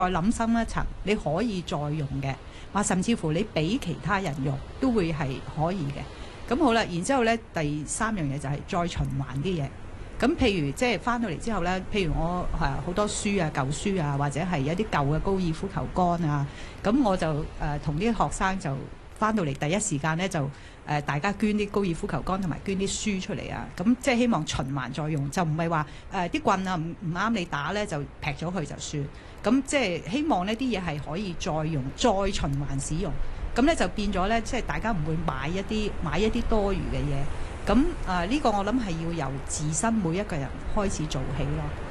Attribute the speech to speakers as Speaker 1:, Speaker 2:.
Speaker 1: 再諗深一層，你可以再用嘅，甚至乎你俾其他人用都會係可以嘅。咁好啦，然之後呢，第三樣嘢就係再循環啲嘢。咁譬如即係翻到嚟之後呢，譬如我好多書啊、舊書啊，或者係一啲舊嘅高爾夫球桿啊，咁我就同啲學生就翻到嚟第一時間呢，就大家捐啲高爾夫球桿同埋捐啲書出嚟啊，咁即係希望循環再用，就唔係話啲棍啊唔啱你打呢，就劈咗佢就算。咁即係希望呢啲嘢係可以再用、再循環使用。咁咧就變咗咧，即係大家唔會買一啲多餘嘅嘢。咁呢個我諗係要由自身每一個人開始做起咯。